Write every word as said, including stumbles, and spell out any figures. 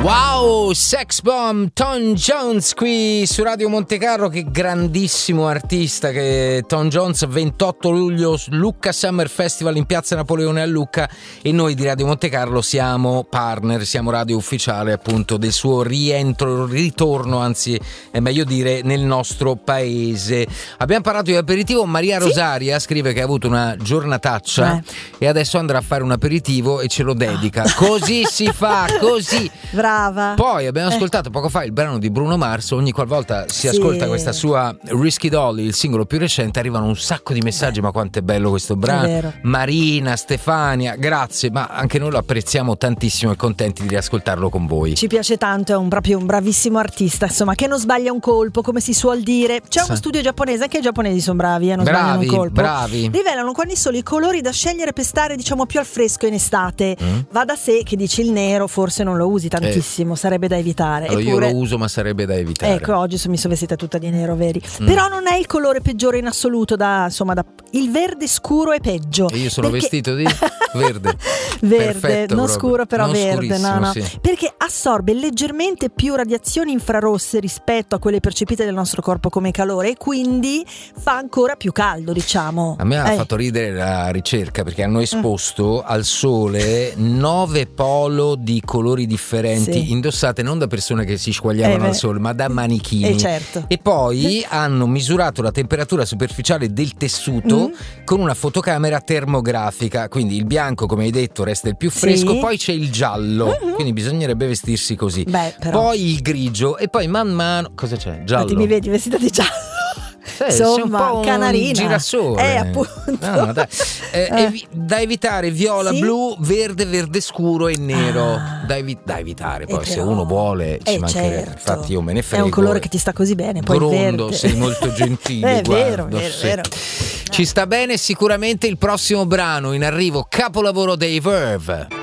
Wow, Sex Bomb, Tom Jones qui su Radio Montecarlo. Che grandissimo artista che è Tom Jones. Ventotto luglio Lucca Summer Festival in Piazza Napoleone a Lucca, e noi di Radio Montecarlo siamo partner, siamo radio ufficiale appunto del suo rientro, ritorno, anzi è meglio dire nel nostro paese. Abbiamo parlato di aperitivo. Maria Rosaria sì? scrive che ha avuto una giornataccia eh. e adesso andrà a fare un aperitivo e ce lo dedica. Così si fa, così. Brava. Poi abbiamo ascoltato eh. poco fa il brano di Bruno Mars. Ogni qualvolta si sì. ascolta questa sua Risky Dolly, il singolo più recente, arrivano un sacco di messaggi. Beh. Ma quanto è bello questo brano. Marina, Stefania, grazie, ma anche noi lo apprezziamo tantissimo e contenti di riascoltarlo con voi. Ci piace tanto, è un, proprio un bravissimo artista, insomma, che non sbaglia un colpo, come si suol dire. C'è uno sì. studio giapponese, anche i giapponesi sono bravi, eh, non bravi, sbagliano un colpo. Bravi. Rivelano quali sono i colori da scegliere per stare, diciamo, più al fresco in estate. Mm. Va da sé che dici il nero forse non lo usi tantissimo, eh. sarebbe da evitare. Allora, Eppure, io lo uso, ma sarebbe da evitare. Ecco, oggi mi sono vestita tutta di nero, veri. Mm. Però non è il colore peggiore in assoluto, da, insomma, da, il verde scuro è peggio. E io sono perché... vestito di verde. Verde, Perfetto, non proprio. scuro però non verde, no, no. Sì. Perché assorbe leggermente più radiazioni infrarosse rispetto a quelle percepite dal nostro corpo come calore, e quindi fa ancora più caldo, diciamo. A me ha eh. fatto ridere la ricerca, perché hanno esposto mm. al sole nove polo di colori differenti, sì. indossate non da persone che si squagliavano eh, al sole, ma da manichini. Eh, certo. E poi hanno misurato la temperatura superficiale del tessuto mm. con una fotocamera termografica. Quindi il bianco, come hai detto, resta il più fresco, sì. poi c'è il giallo, mm-hmm. quindi bisognerebbe vestirsi così. Beh, però. Poi il grigio, e poi man mano cosa c'è? Giallo. Ti mi vedi vestita di giallo. Sì, insomma, sei un po' canarina. Un girasole. Eh, appunto. No, dai. Eh, eh. Evi- da evitare viola, sì? blu, verde, verde scuro e nero. Ah. Da, evi- da evitare. Poi, se uno vuole, ci eh, mancherebbe. Certo. Infatti, io me ne frego. È un colore che ti sta così bene. Poi Grondo, verde. sei molto gentile. È guarda, vero, vero, sì. vero. Ci sta bene sicuramente il prossimo brano in arrivo, capolavoro dei Verve.